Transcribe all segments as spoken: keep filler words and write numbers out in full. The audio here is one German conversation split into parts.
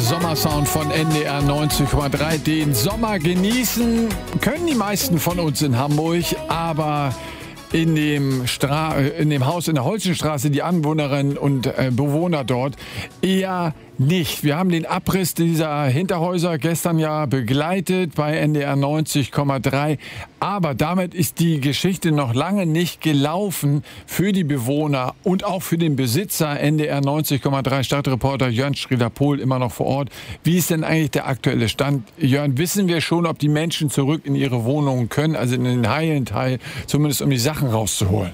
Sommersound von N D R neunzig Komma drei. Den Sommer genießen können die meisten von uns in Hamburg, aber in dem, Stra- in dem Haus in der Holzenstraße, die Anwohnerinnen und äh, Bewohner dort, eher nicht. Wir haben den Abriss dieser Hinterhäuser gestern ja begleitet bei N D R neunzig Komma drei. Aber damit ist die Geschichte noch lange nicht gelaufen für die Bewohner und auch für den Besitzer. N D R neunzig Komma drei Stadtreporter Jörn Schröder-Pohl immer noch vor Ort. Wie ist denn eigentlich der aktuelle Stand? Jörn, wissen wir schon, ob die Menschen zurück in ihre Wohnungen können, also in den heilen Teil, zumindest um die Sachen rauszuholen?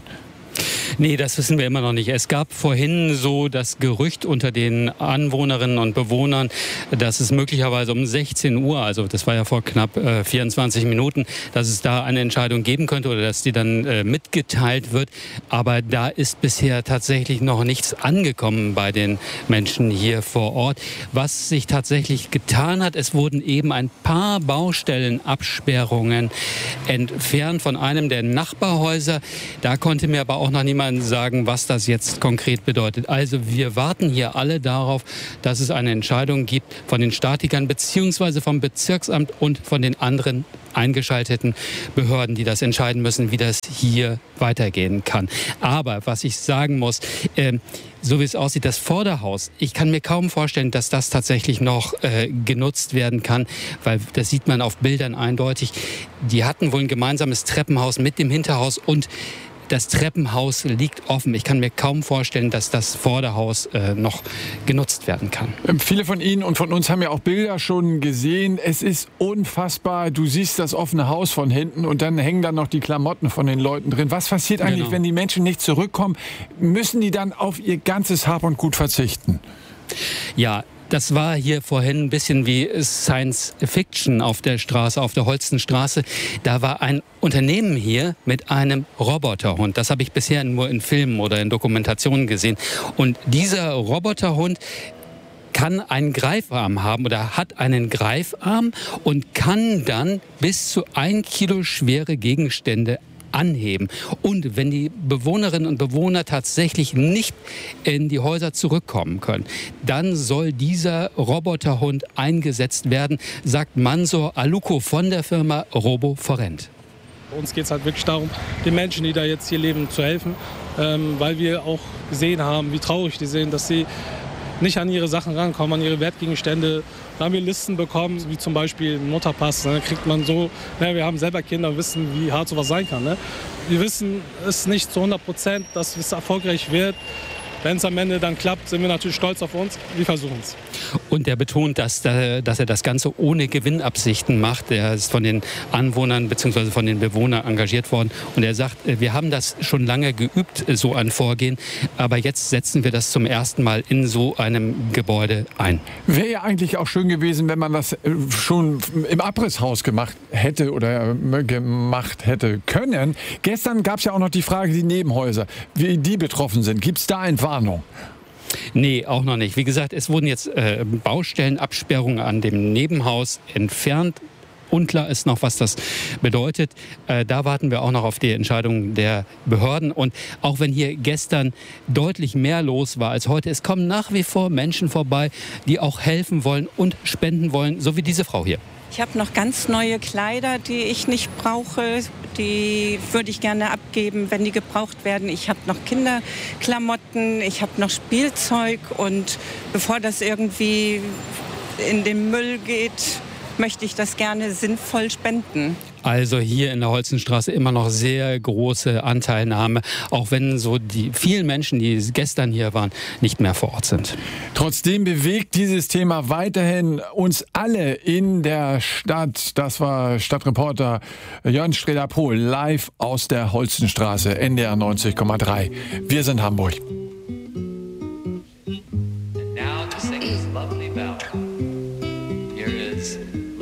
Nee, das wissen wir immer noch nicht. Es gab vorhin so das Gerücht unter den Anwohnerinnen und Bewohnern, dass es möglicherweise um sechzehn Uhr, also das war ja vor knapp äh, vierundzwanzig Minuten, dass es da eine Entscheidung geben könnte oder dass die dann äh, mitgeteilt wird. Aber da ist bisher tatsächlich noch nichts angekommen bei den Menschen hier vor Ort. Was sich tatsächlich getan hat, es wurden eben ein paar Baustellenabsperrungen entfernt von einem der Nachbarhäuser. Da konnte mir aber auch noch niemand sagen, was das jetzt konkret bedeutet. Also wir warten hier alle darauf, dass es eine Entscheidung gibt von den Statikern beziehungsweise vom Bezirksamt und von den anderen eingeschalteten Behörden, die das entscheiden müssen, wie das hier weitergehen kann. Aber was ich sagen muss, äh, so wie es aussieht, das Vorderhaus, ich kann mir kaum vorstellen, dass das tatsächlich noch äh, genutzt werden kann, weil das sieht man auf Bildern eindeutig. Die hatten wohl ein gemeinsames Treppenhaus mit dem Hinterhaus und das Treppenhaus liegt offen. Ich kann mir kaum vorstellen, dass das Vorderhaus äh, noch genutzt werden kann. Viele von Ihnen und von uns haben ja auch Bilder schon gesehen. Es ist unfassbar. Du siehst das offene Haus von hinten und dann hängen da noch die Klamotten von den Leuten drin. Was passiert eigentlich, genau, wenn die Menschen nicht zurückkommen? Müssen die dann auf ihr ganzes Hab und Gut verzichten? Ja, das war hier vorhin ein bisschen wie Science Fiction auf der Straße, auf der Holzenstraße. Da war ein Unternehmen hier mit einem Roboterhund. Das habe ich bisher nur in Filmen oder in Dokumentationen gesehen. Und dieser Roboterhund kann einen Greifarm haben oder hat einen Greifarm und kann dann bis zu ein Kilo schwere Gegenstände anheben. Und wenn die Bewohnerinnen und Bewohner tatsächlich nicht in die Häuser zurückkommen können, dann soll dieser Roboterhund eingesetzt werden, sagt Mansur Aluko von der Firma RoboForent. Bei uns geht es halt wirklich darum, den Menschen, die da jetzt hier leben, zu helfen, ähm, weil wir auch gesehen haben, wie traurig die sind, dass sie nicht an ihre Sachen rankommen, an ihre Wertgegenstände. Da haben wir Listen bekommen, wie zum Beispiel einen Mutterpass. Ne, kriegt man so, ne, wir haben selber Kinder und wissen, wie hart sowas sein kann. Ne? Wir wissen es nicht zu hundert Prozent, dass es erfolgreich wird. Wenn es am Ende dann klappt, sind wir natürlich stolz auf uns. Wir versuchen es. Und er betont, dass, dass er das Ganze ohne Gewinnabsichten macht. Er ist von den Anwohnern bzw. von den Bewohnern engagiert worden. Und er sagt, wir haben das schon lange geübt, so ein Vorgehen. Aber jetzt setzen wir das zum ersten Mal in so einem Gebäude ein. Wäre ja eigentlich auch schön gewesen, wenn man das schon im Abrisshaus gemacht hätte oder gemacht hätte können. Gestern gab es ja auch noch die Frage, die Nebenhäuser, wie die betroffen sind. Gibt es da ein Warnung? Nee, auch noch nicht. Wie gesagt, es wurden jetzt äh, Baustellenabsperrungen an dem Nebenhaus entfernt. Unklar ist noch, was das bedeutet. Äh, da warten wir auch noch auf die Entscheidung der Behörden. Und auch wenn hier gestern deutlich mehr los war als heute, es kommen nach wie vor Menschen vorbei, die auch helfen wollen und spenden wollen, so wie diese Frau hier. Ich habe noch ganz neue Kleider, die ich nicht brauche. Die würde ich gerne abgeben, wenn die gebraucht werden. Ich habe noch Kinderklamotten, ich habe noch Spielzeug. Und bevor das irgendwie in den Müll geht, möchte ich das gerne sinnvoll spenden. Also hier in der Holzenstraße immer noch sehr große Anteilnahme, auch wenn so die vielen Menschen, die gestern hier waren, nicht mehr vor Ort sind. Trotzdem bewegt dieses Thema weiterhin uns alle in der Stadt. Das war Stadtreporter Jörn Schröder-Pohl live aus der Holzenstraße, N D R neunzig Komma drei. Wir sind Hamburg.